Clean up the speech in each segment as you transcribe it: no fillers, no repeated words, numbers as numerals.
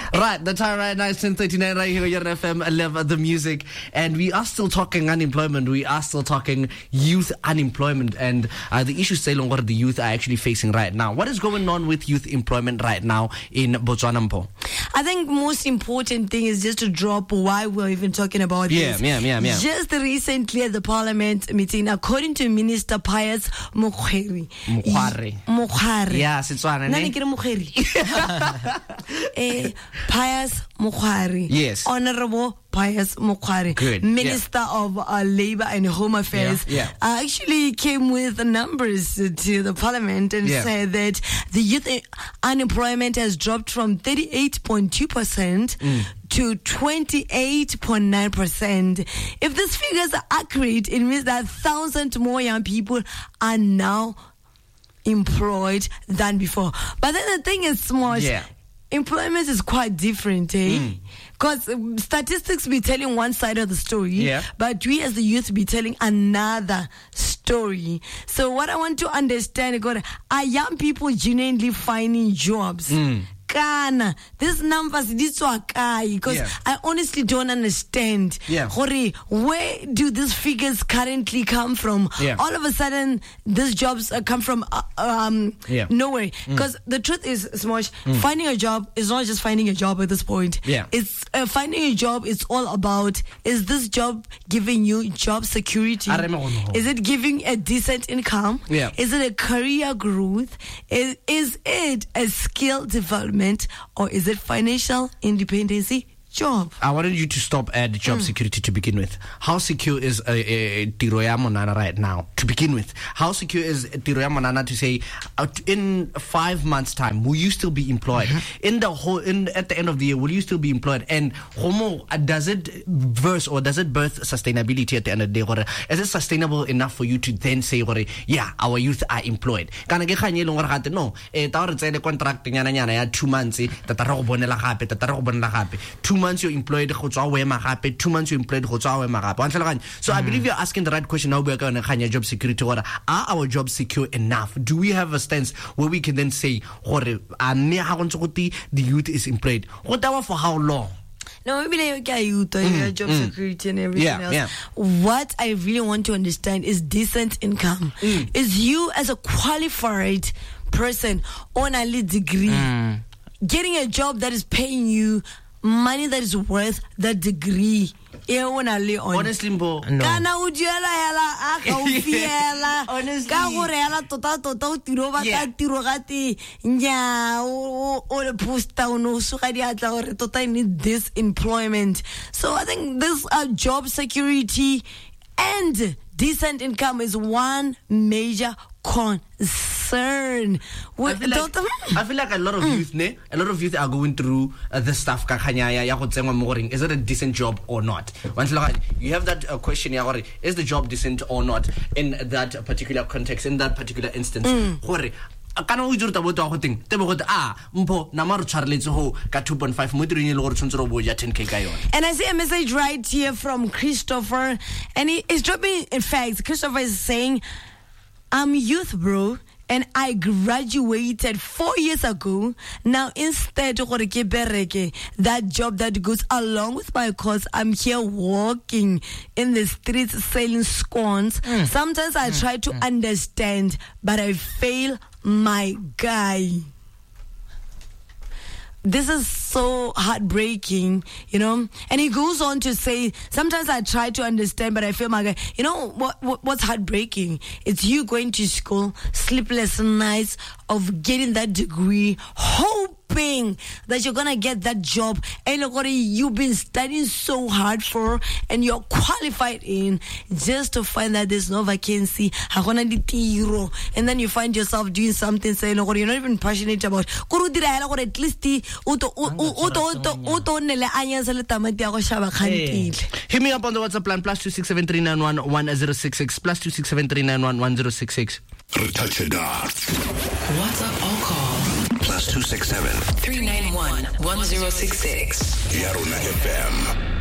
Right, the time right now is 10:39 right here on FM. I love the music. And we are still talking unemployment. We are still talking youth unemployment and the issues what the youth are actually facing right now. What is going on with youth employment right now in Botswana, Mpo? I think most important thing is just to drop why we're even talking about this. Yeah. Just recently at the parliament meeting, according to Minister Pius Mokgwari. Yeah, Setswana. Pius Mokgwari. Yes. Honorable Pius Mokgwari. Good. Minister of Labor and Home Affairs. Actually came with numbers to the parliament and said that the youth unemployment has dropped from 38.2% to 28.9%. If these figures are accurate, it means that 1,000 more young people are now employed than before. But then the thing is, Smosh, employment is quite different, because statistics be telling one side of the story, but we as the youth be telling another story. So what I want to understand, God, are young people genuinely finding jobs? Kana, these numbers, because I honestly don't understand. Where do these figures currently come from? All of a sudden, these jobs come from nowhere. Because the truth is, Smosh, finding a job is not just finding a job at this point. It's finding a job. It's all about, is this job giving you job security? Is it giving a decent income? Is it a career growth? Is it a skill development? Or is it financial independency job? I wanted you to stop at job security to begin with. How secure is Tiroya Monana right now to begin with? How secure is Tiroya Monana to say in 5 months' time will you still be employed? At the end of the year will you still be employed? And does it birth sustainability at the end of the day? Is it sustainable enough for you to then say our youth are employed? No, contract 2 months 2 months you're employed, 2 months you're employed. So I believe you're asking the right question. Now we're going to job security. Are our jobs secure enough? Do we have a stance where we can then say the youth is employed? For how long? No, maybe job security and everything else. What I really want to understand is decent income. Is you as a qualified person on a degree getting a job that is paying you money that is worth that degree? Honestly, Mbo, no. This employment. So I think this job security and decent income is one major concern. I feel like a lot of youth are going through this stuff. Is it a decent job or not? You have that question, is the job decent or not in that particular context, in that particular instance? And I see a message right here from Christopher, and he is dropping. In fact, Christopher is saying, I'm youth, bro, and I graduated 4 years ago. Now, instead of that job that goes along with my course, I'm here walking in the streets selling scones. Sometimes I try to understand, but I fail my guy. This is so heartbreaking, And he goes on to say, sometimes I try to understand, but I feel my guy. You know what's heartbreaking? It's you going to school, sleepless nights of getting that degree, hoping that you're gonna get that job, and you've been studying so hard for, and you're qualified in, just to find that there's no vacancy, and then you find yourself doing something saying you're not even passionate about. At least hit me up on the WhatsApp line +26739111066 +26739111066. WhatsApp or call +267 391 1066. Yarona FM.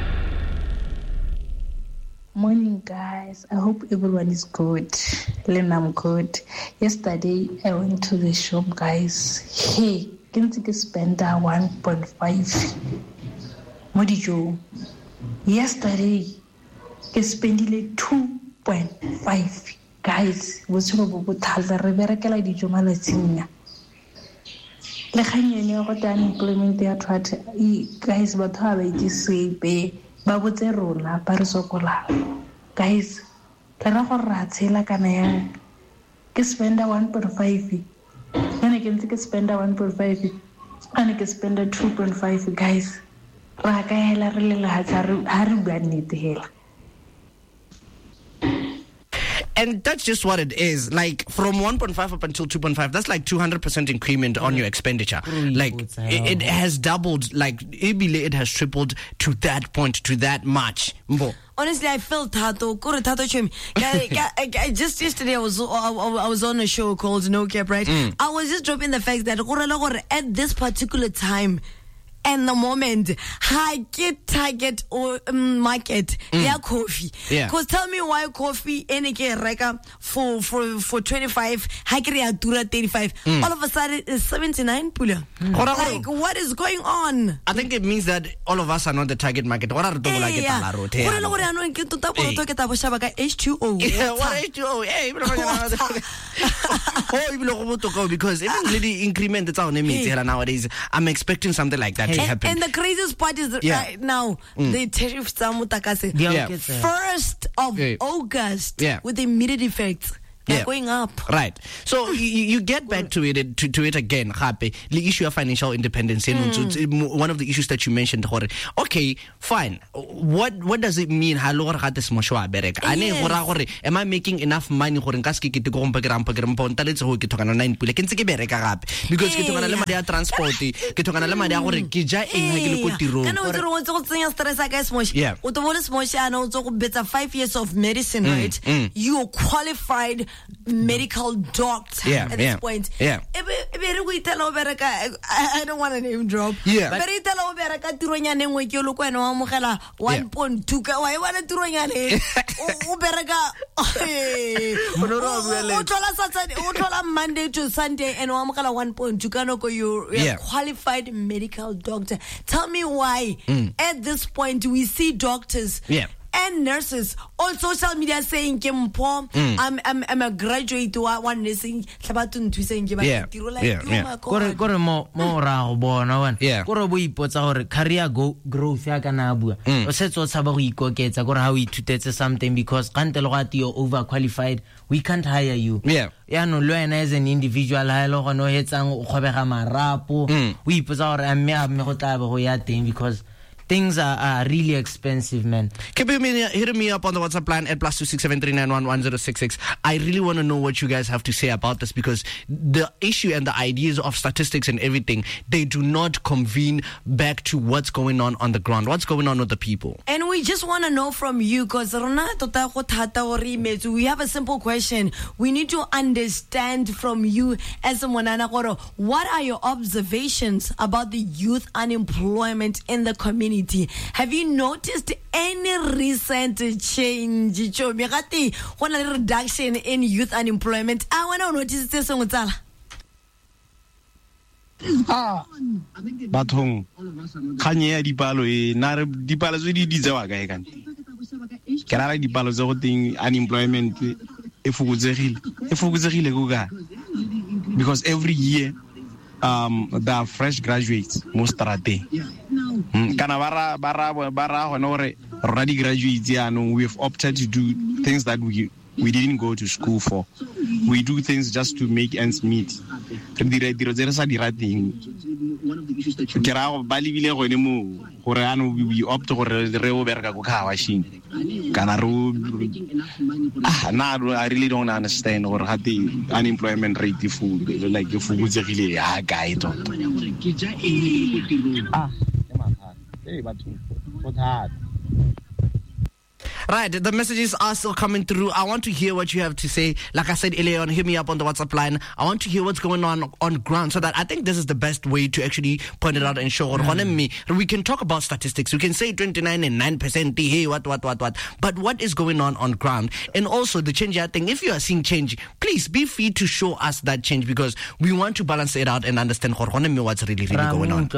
Morning, guys. I hope everyone is good. Len, I'm good. Yesterday, I went to the shop, guys. Hey, ke ntse ke spenda 1.5 mo dijong. Yesterday ke spendile 2.5. Guys, botshelo bo bothata re berekela dijo malatsing a. Le khanyene go ta unemployment ya thwatha guys batho ba itse sepe ba botse rona ba re sokola. Guys, re ra go ra tshela kana yang ke spenda 1.5 ane ke ntse ke spenda 1.5 ane ke spenda 2.5 guys ra ka hela re le lahatsa ha re bua nnete hela. And that's just what it is. Like from 1.5 up until 2.5, that's like 200% increment on your expenditure. Like it has doubled. Like it has tripled to that point, to that much. Honestly, I felt Tato. Just yesterday, I was on a show called No Cap, right? I was just dropping the fact that at this particular time and the moment, I get target or market coffee. Because tell me why coffee for 25, dura 35. All of a sudden it's 79 pula. Like what is going on? I think it means that all of us are not the target market. What are the H2O? What H2O? Because even the increment that's nowadays, I'm expecting something like that. And the craziest part is right now, the tariffs are 1st of August with immediate effects. They're going up. Right. So you get back to it again, Happy. The issue of financial independence. One of the issues that you mentioned. Okay, fine. What does it mean? Am I making enough money? Because transport. 5 years of medicine, right? You are qualified medical doctor at this point. I don't want to name drop. But I tell Oberaka Turanyane when you look when Omogela 1.2 why want to Turanyane Oberaka Utola Monday to Sunday and Omogela 1.2 Kanoko, you're a qualified medical doctor. Tell me why at this point we see doctors and nurses on social media saying I'm a graduate to one nursing career growth something because you're overqualified, we can't hire you. As an individual because things are really expensive, man. Keep hitting me up on the WhatsApp line at +26739111066. I really want to know what you guys have to say about this, because the issue and the ideas of statistics and everything, they do not convene back to what's going on the ground, what's going on with the people. And we just want to know from you, because we have a simple question. We need to understand from you as a Monana Koro, what are your observations about the youth unemployment in the community? Have you noticed any recent change? Reduction in youth unemployment? I want to notice this one. Bathong khanye di palo na di palo tse di tsewa kae kan ke ra di palo tse go teng unemployment e fokotsegile go ka, because every year there are fresh graduates most strate kana bara hona gore rona di graduates we've opted to do things that we didn't go to school for. We do things just to make ends meet. We opt for I really don't understand or how the unemployment rate is like if we really guide. Right, the messages are still coming through. I want to hear what you have to say. Like I said earlier on, hit me up on the WhatsApp line. I want to hear what's going on ground, so that I think this is the best way to actually point it out and show. We can talk about statistics. We can say 29.9%, hey, what. But what is going on ground? And also the change, I think, if you are seeing change, please be free to show us that change, because we want to balance it out and understand what's really going on.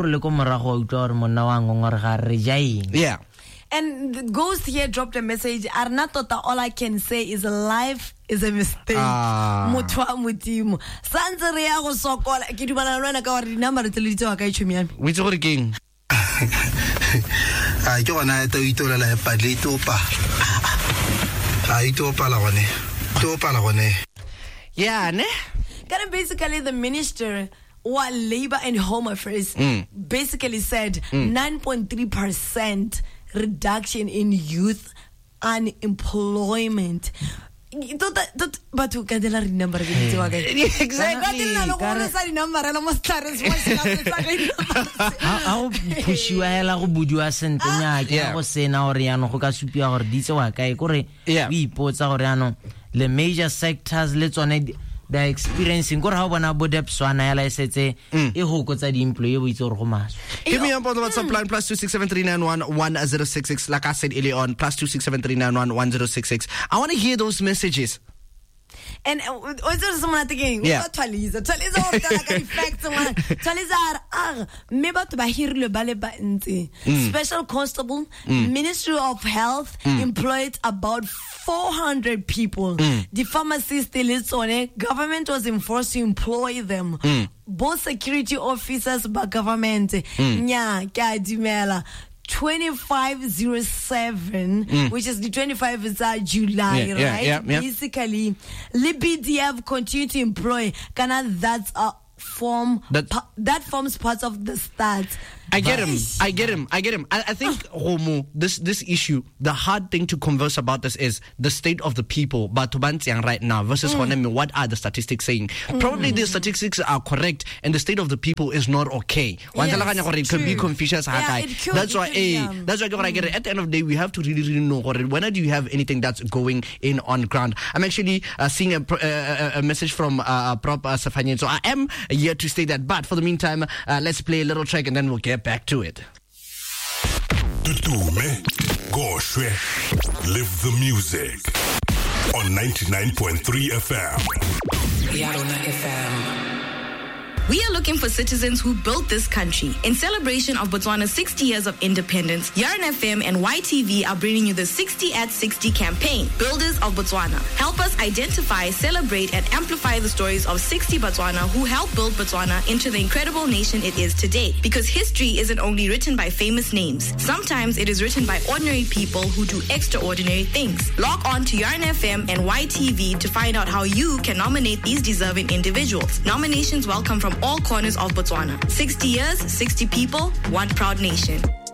Yeah. And the Ghost here dropped a message. Arnatota, all I can say is life is a mistake. Mutwa mutimo. Sanzere ya go sokola. Ke di bana lwana ka re number tse le ditwa ka itshumi yami. We tse gore keng? A ke gona ta itola la pa le topa. A itopa la gone. Topa la gone. Yeah, ne? Kind of basically the minister or Labor and Home Affairs basically said 9.3% reduction in youth unemployment. Exactly. The major sectors, let's on it. They're experiencing gore ha bona bo depswana ya laisetse e hokotsa di employee bo itse gore go maswa. Give me up on the WhatsApp line +26739111066. Like I said earlier on, +26739111066. I want to hear those messages. And also someone thinking, Twaliza Special Constable, Ministry of Health employed about 400 people. The pharmacist, government was enforced to employ them. Both security officers by government. 2507, which is the 25th is July, right? Basically, LBDF continue to employ. That's a form that forms part of the stats. I get him. I think, Romo, this issue, the hard thing to converse about this is the state of the people, but right now versus what are the statistics saying? Probably the statistics are correct and the state of the people is not okay. It can be Confucius. That's why I get it. At the end of the day, we have to really know when do you have anything that's going in on ground. I'm actually seeing a message from Prop Safanian, so I am here to say that. But for the meantime, let's play a little track and then we'll get back to it. Tutume, Goshwe, live the music on 99.3 FM. Yarona FM. We are looking for citizens who built this country. In celebration of Botswana's 60 years of independence, Yarn FM and YTV are bringing you the 60 at 60 campaign, Builders of Botswana. Help us identify, celebrate, and amplify the stories of 60 Botswana who helped build Botswana into the incredible nation it is today. Because history isn't only written by famous names. Sometimes it is written by ordinary people who do extraordinary things. Log on to Yarn FM and YTV to find out how you can nominate these deserving individuals. Nominations welcome from all corners of Botswana. 60 years, 60 people, one proud nation.